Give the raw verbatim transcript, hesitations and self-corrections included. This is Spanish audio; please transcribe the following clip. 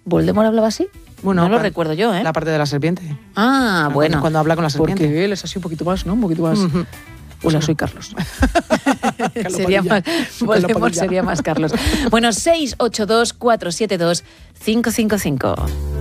¿Voldemort hablaba así? Bueno, no lo cuando, recuerdo yo, ¿eh? La parte de la serpiente. Ah, Cuando- bueno. Cuando habla con la serpiente. Porque él es así un poquito más, ¿no? Un poquito más... Ujú. Hola, soy Carlos. Carlos sería Padilla. más, Carlos Voldemort Padilla. sería más Carlos. Bueno, seis ocho dos, cuatro siete dos, cinco cinco cinco.